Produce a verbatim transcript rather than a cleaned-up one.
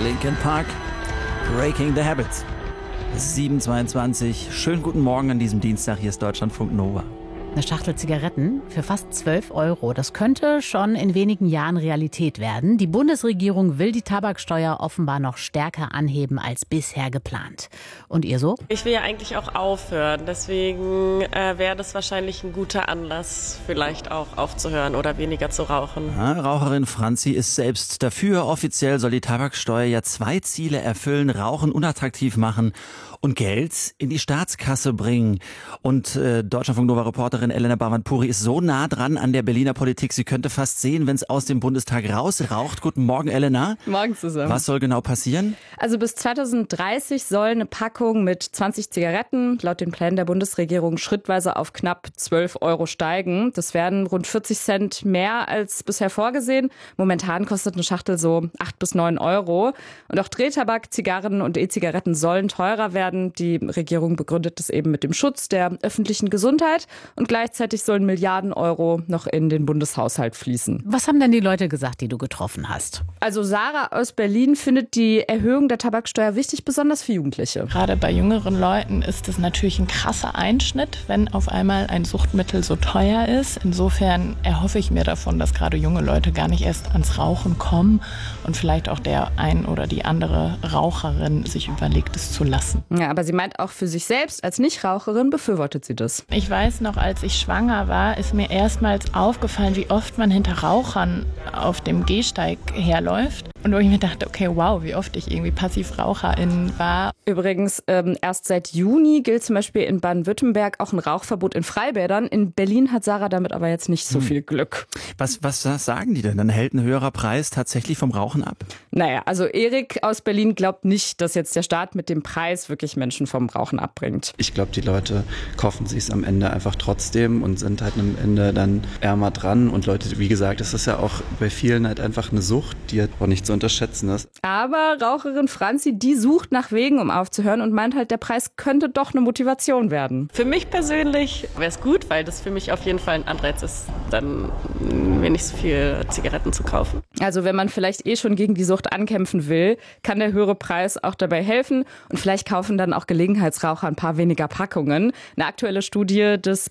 Linkin Park, Breaking the Habit. sieben Uhr zweiundzwanzig. Schönen guten Morgen an diesem Dienstag. Hier ist Deutschlandfunk Nova. Eine Schachtel Zigaretten für fast zwölf Euro. Das könnte schon in wenigen Jahren Realität werden. Die Bundesregierung will die Tabaksteuer offenbar noch stärker anheben als bisher geplant. Und ihr so? Ich will ja eigentlich auch aufhören. Deswegen äh, wäre das wahrscheinlich ein guter Anlass, vielleicht auch aufzuhören oder weniger zu rauchen. Ja, Raucherin Franzi ist selbst dafür. Offiziell soll die Tabaksteuer ja zwei Ziele erfüllen: Rauchen unattraktiv machen und Geld in die Staatskasse bringen. Und äh, Deutschlandfunk Nova-Reporterin Elena Bavand-Puri ist so nah dran an der Berliner Politik, sie könnte fast sehen, wenn es aus dem Bundestag rausraucht. Guten Morgen, Elena. Morgen zusammen. Was soll genau passieren? Also bis zweitausenddreißig soll eine Packung mit zwanzig Zigaretten laut den Plänen der Bundesregierung schrittweise auf knapp zwölf Euro steigen. Das wären rund vierzig Cent mehr als bisher vorgesehen. Momentan kostet eine Schachtel so acht bis neun Euro. Und auch Drehtabak, Zigarren und E-Zigaretten sollen teurer werden. Die Regierung begründet das eben mit dem Schutz der öffentlichen Gesundheit. Und gleichzeitig sollen Milliarden Euro noch in den Bundeshaushalt fließen. Was haben denn die Leute gesagt, die du getroffen hast? Also Sarah aus Berlin findet die Erhöhung der Tabaksteuer wichtig, besonders für Jugendliche. Gerade bei jüngeren Leuten ist es natürlich ein krasser Einschnitt, wenn auf einmal ein Suchtmittel so teuer ist. Insofern erhoffe ich mir davon, dass gerade junge Leute gar nicht erst ans Rauchen kommen und vielleicht auch der ein oder die andere Raucherin sich überlegt, es zu lassen. Ja, aber sie meint, auch für sich selbst als Nichtraucherin befürwortet sie das. Ich weiß noch, als ich schwanger war, ist mir erstmals aufgefallen, wie oft man hinter Rauchern auf dem Gehsteig herläuft. Und wo ich mir dachte, okay, wow, wie oft ich irgendwie Passivraucherin war. Übrigens, ähm, erst seit Juni gilt zum Beispiel in Baden-Württemberg auch ein Rauchverbot in Freibädern. In Berlin hat Sarah damit aber jetzt nicht so hm. viel Glück. Was, was, was sagen die denn? Dann hält ein höherer Preis tatsächlich vom Rauchen ab? Naja, also Erik aus Berlin glaubt nicht, dass jetzt der Staat mit dem Preis wirklich Menschen vom Rauchen abbringt. Ich glaube, die Leute kaufen sich es am Ende einfach trotzdem und sind halt am Ende dann ärmer dran. Und Leute, wie gesagt, es ist ja auch bei vielen halt einfach eine Sucht, die halt auch nicht zu unterschätzen ist. Aber Raucherin Franzi, die sucht nach Wegen, um aufzuhören und meint halt, der Preis könnte doch eine Motivation werden. Für mich persönlich wäre es gut, weil das für mich auf jeden Fall ein Anreiz ist, dann mir nicht so viel Zigaretten zu kaufen. Also wenn man vielleicht eh schon gegen die Sucht ankämpfen will, kann der höhere Preis auch dabei helfen. Und vielleicht kaufen dann auch Gelegenheitsraucher ein paar weniger Packungen. Eine aktuelle Studie des